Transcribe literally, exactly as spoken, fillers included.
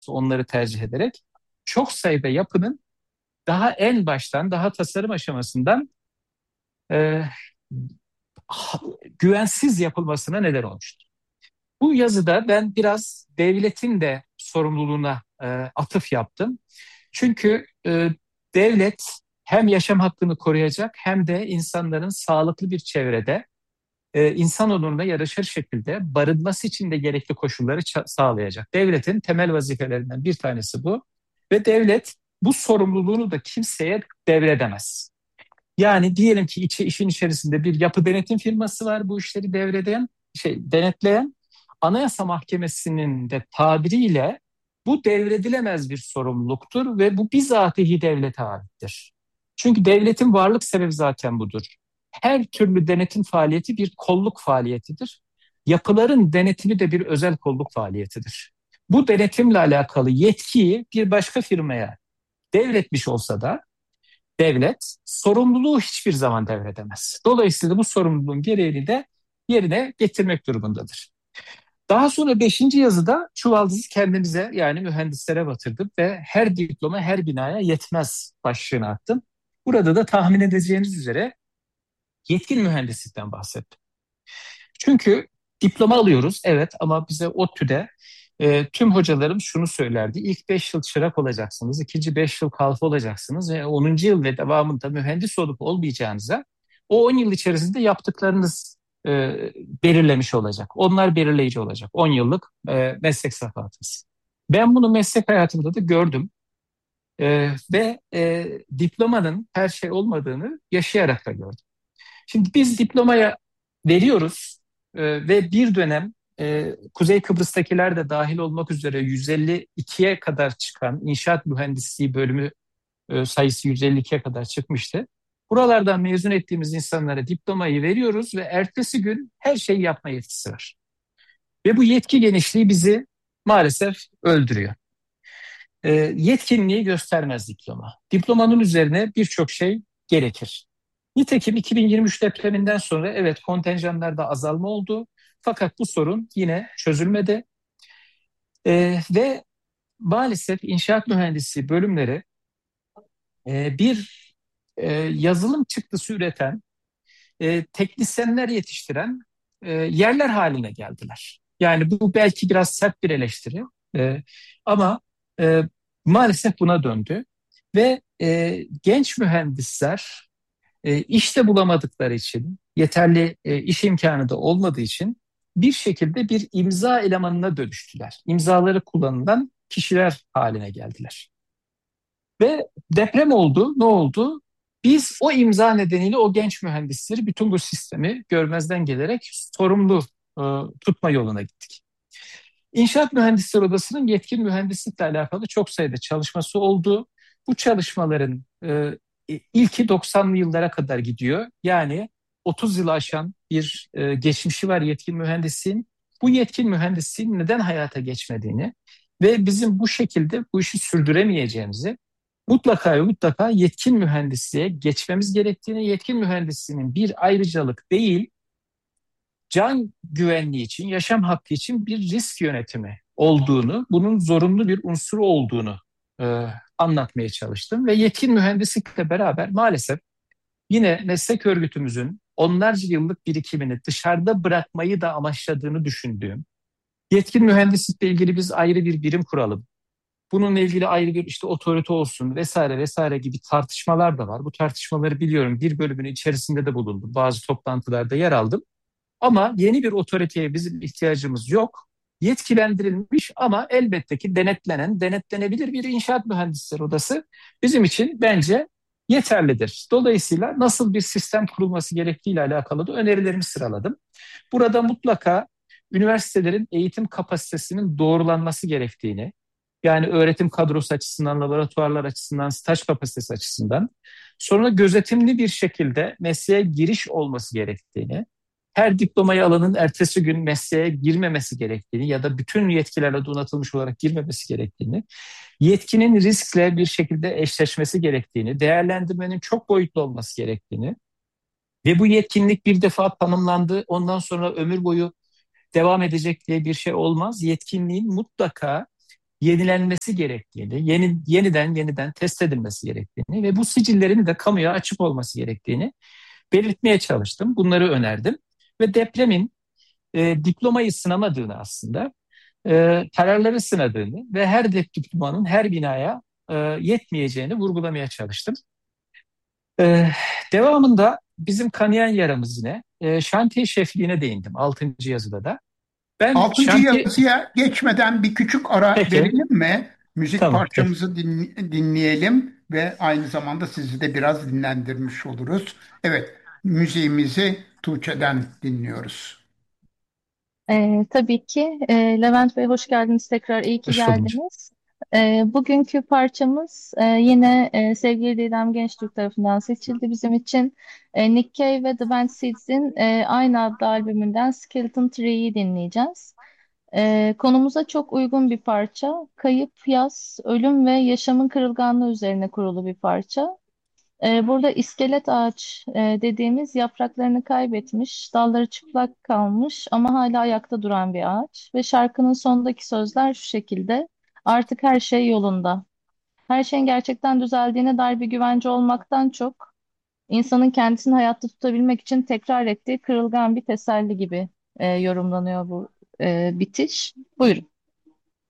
onları tercih ederek çok sayıda yapının daha en baştan, daha tasarım aşamasından e, güvensiz yapılmasına neden olmuştur. Bu yazıda ben biraz devletin de sorumluluğuna e, atıf yaptım. Çünkü e, devlet hem yaşam hakkını koruyacak hem de insanların sağlıklı bir çevrede e, insan onuruna yaraşır şekilde barınması için de gerekli koşulları ça- sağlayacak. Devletin temel vazifelerinden bir tanesi bu ve devlet bu sorumluluğunu da kimseye devredemez. Yani diyelim ki içi, işin içerisinde bir yapı denetim firması var bu işleri devreden, şey denetleyen. Anayasa Mahkemesi'nin de tabiriyle bu devredilemez bir sorumluluktur ve bu bizatihi devlete aittir. Çünkü devletin varlık sebebi zaten budur. Her türlü denetim faaliyeti bir kolluk faaliyetidir. Yapıların denetimi de bir özel kolluk faaliyetidir. Bu denetimle alakalı yetkiyi bir başka firmaya devretmiş olsa da devlet sorumluluğu hiçbir zaman devredemez. Dolayısıyla bu sorumluluğun gereğini de yerine getirmek durumundadır. Daha sonra beşinci yazıda çuvaldızı kendimize yani mühendislere batırdım ve her diploma her binaya yetmez başlığını attım. Burada da tahmin edeceğiniz üzere yetkin mühendislikten bahsettim. Çünkü diploma alıyoruz evet ama bize ODTÜ'de e, tüm hocalarım şunu söylerdi. İlk beş yıl çırak olacaksınız, ikinci beş yıl kalfa olacaksınız ve onuncu yıl ve devamında mühendis olup olmayacağınıza o on yıl içerisinde yaptıklarınız e, belirlemiş olacak. Onlar belirleyici olacak. On yıllık e, meslek safahatınız. Ben bunu meslek hayatımda da gördüm. E, ve e, diplomanın her şey olmadığını yaşayarak da gördüm. Şimdi biz diplomaya veriyoruz e, ve bir dönem e, Kuzey Kıbrıs'takiler de dahil olmak üzere yüz elli ikiye kadar çıkan inşaat mühendisliği bölümü e, sayısı yüz elli ikiye kadar çıkmıştı. Buralardan mezun ettiğimiz insanlara diplomayı veriyoruz ve ertesi gün her şeyi yapma yetkisi var. Ve bu yetki genişliği bizi maalesef öldürüyor. E, yetkinliği göstermez diploma. Diplomanın üzerine birçok şey gerekir. Nitekim iki bin yirmi üç depreminden sonra evet kontenjanlarda azalma oldu. Fakat bu sorun yine çözülmedi. E, ve maalesef inşaat mühendisliği bölümleri e, bir e, yazılım çıktısı üreten, e, teknisyenler yetiştiren e, yerler haline geldiler. Yani bu belki biraz sert bir eleştiri e, ama e, maalesef buna döndü ve e, genç mühendisler e, işte bulamadıkları için, yeterli e, iş imkanı da olmadığı için bir şekilde bir imza elemanına dönüştüler. İmzaları kullanılan kişiler haline geldiler. Ve deprem oldu. Ne oldu? Biz o imza nedeniyle o genç mühendisleri bütün bu sistemi görmezden gelerek sorumlu e, tutma yoluna gittik. İnşaat Mühendisleri Odası'nın yetkin mühendislikle alakalı çok sayıda çalışması oldu. Bu çalışmaların e, ilki doksanlı yıllara kadar gidiyor. Yani otuz yılı aşan bir e, geçmişi var yetkin mühendisliğin. Bu yetkin mühendisliğin neden hayata geçmediğini ve bizim bu şekilde bu işi sürdüremeyeceğimizi mutlaka ve mutlaka yetkin mühendisliğe geçmemiz gerektiğini, yetkin mühendisliğinin bir ayrıcalık değil, can güvenliği için, yaşam hakkı için bir risk yönetimi olduğunu, bunun zorunlu bir unsur olduğunu e, anlatmaya çalıştım. Ve yetkin mühendislikle beraber maalesef yine meslek örgütümüzün onlarca yıllık birikimini dışarıda bırakmayı da amaçladığını düşündüğüm, yetkin mühendislikle ilgili biz ayrı bir birim kuralım, bununla ilgili ayrı bir işte otorite olsun vesaire vesaire gibi tartışmalar da var. Bu tartışmaları biliyorum bir bölümünün içerisinde de bulundum. Bazı toplantılarda yer aldım. Ama yeni bir otoriteye bizim ihtiyacımız yok. Yetkilendirilmiş ama elbette ki denetlenen, denetlenebilir bir inşaat mühendisleri odası bizim için bence yeterlidir. Dolayısıyla nasıl bir sistem kurulması gerektiğiyle alakalı da önerilerimi sıraladım. Burada mutlaka üniversitelerin eğitim kapasitesinin doğrulanması gerektiğini, yani öğretim kadrosu açısından, laboratuvarlar açısından, staj kapasitesi açısından, sonra gözetimli bir şekilde mesleğe giriş olması gerektiğini, her diplomayı alanın ertesi gün mesleğe girmemesi gerektiğini ya da bütün yetkilerle donatılmış olarak girmemesi gerektiğini, yetkinin riskle bir şekilde eşleşmesi gerektiğini, değerlendirmenin çok boyutlu olması gerektiğini ve bu yetkinlik bir defa tanımlandı, ondan sonra ömür boyu devam edecek diye bir şey olmaz. Yetkinliğin mutlaka yenilenmesi gerektiğini, yeni, yeniden yeniden test edilmesi gerektiğini ve bu sicillerin de kamuya açık olması gerektiğini belirtmeye çalıştım. Bunları önerdim ve depremin e, diplomayı sınamadığını aslında, e, kararları sınadığını ve her diplomanın her binaya e, yetmeyeceğini vurgulamaya çalıştım. E, Devamında bizim kanayan yaramız yine e, şantiye şefliğine değindim altıncı yazıda da. Ben Altıncı şantiye... yazıya geçmeden bir küçük ara Peki, verelim mi? Müzik tamam, peki. parçamızı din- dinleyelim ve aynı zamanda sizi de biraz dinlendirmiş oluruz. Evet, müziğimizi Tuğçe'den dinliyoruz. Ee, tabii ki. Ee, Levent Bey hoş geldiniz tekrar. İyi ki Hoş buldum. geldiniz. Ee, bugünkü parçamız e, yine e, sevgili Didem Gençtürk tarafından seçildi bizim için. E, Nick Cave ve The Band Seeds'in e, aynı adlı albümünden Skeleton Tree'yi dinleyeceğiz. E, konumuza çok uygun bir parça. Kayıp, yaz, ölüm ve yaşamın kırılganlığı üzerine kurulu bir parça. Ee, burada iskelet ağaç e, dediğimiz yapraklarını kaybetmiş, dalları çıplak kalmış ama hala ayakta duran bir ağaç. Ve şarkının sonundaki sözler şu şekilde: artık her şey yolunda. Her şeyin gerçekten düzeldiğine dair bir güvence olmaktan çok, insanın kendisini hayatta tutabilmek için tekrar ettiği kırılgan bir teselli gibi e, yorumlanıyor bu e, bitiş. Buyurun.